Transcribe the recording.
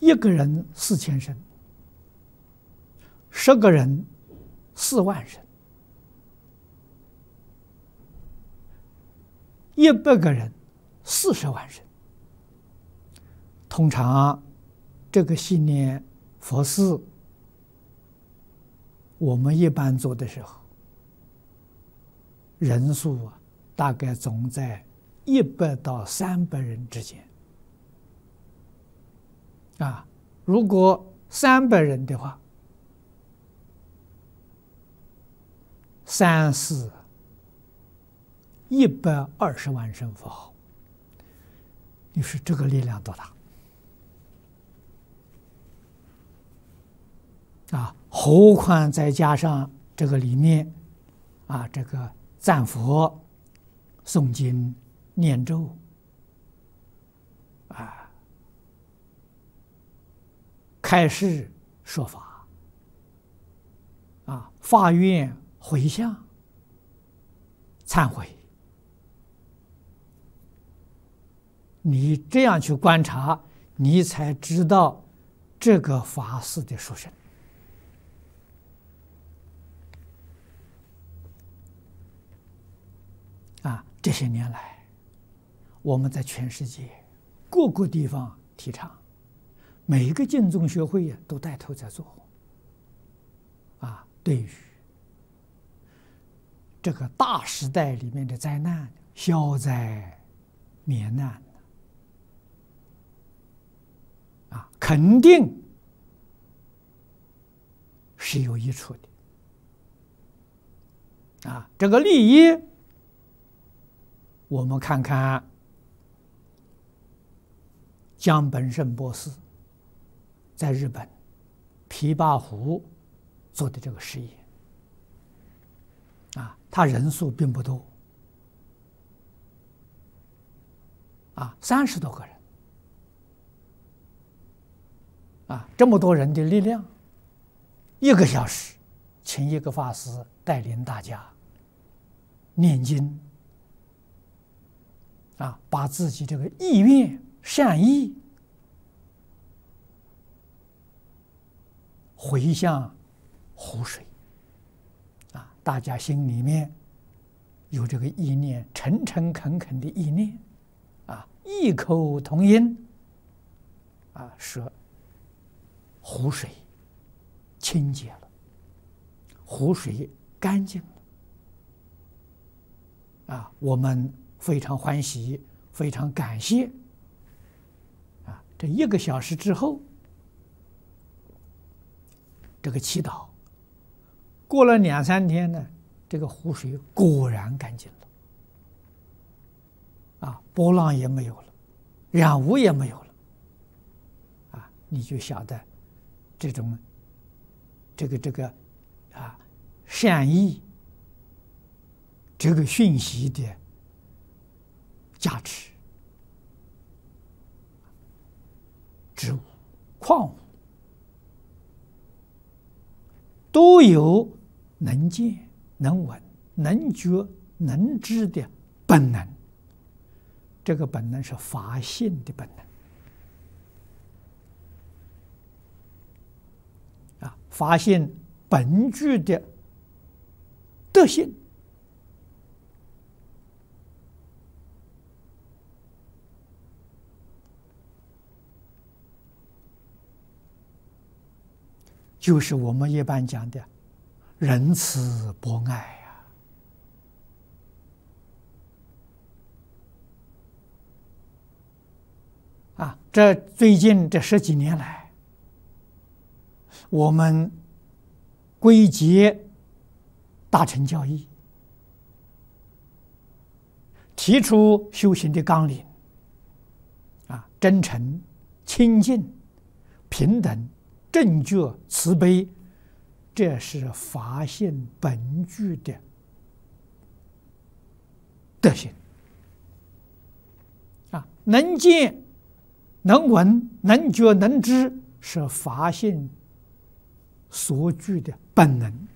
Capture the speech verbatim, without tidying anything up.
一个人四千声，十个人四万声，一百个人四十万声。通常这个系列佛事，我们一般做的时候，人数啊，大概总在一百到三百人之间。啊，如果三百人的话，三四一百二十万声佛号，你说这个力量多大？啊，何况再加上这个里面，啊，这个赞佛、诵经、念咒，啊，开示说法，啊，发愿回向、忏悔，你这样去观察，你才知道这个法事的殊胜。啊，这些年来，我们在全世界各个地方提倡，每一个净宗学会呀都带头在做。啊，对于这个大时代里面的灾难、消灾免难，啊，肯定是有益处的。啊，这个利益。我们看看江本胜博士在日本琵琶湖做的这个实验，啊，他人数并不多，啊，三十多个人，啊，这么多人的力量，一个小时，请一个法师带领大家念经。啊，把自己这个意愿、善意回向湖水，啊，大家心里面有这个意念，诚诚恳恳的意念，啊，异口同音，啊，说湖水清洁了，湖水干净了，啊，我们非常欢喜，非常感谢。啊，这一个小时之后，这个祈祷过了两三天呢，这个湖水果然干净了，啊，波浪也没有了，染污也没有了，啊，你就晓得这种这个这个啊善意这个讯息的价值。植物、矿物都有能见、能闻、能觉、能知的本能。这个本能是法性的本能啊，法性本具的德性。就是我们一般讲的仁慈博爱呀，啊，这最近这十几年来，我们归结大乘教义，提出修行的纲领，啊，真诚、清净、平等。正觉、慈悲，这是法性本具的德行啊！能见、能闻、能觉、能知，是法性所具的本能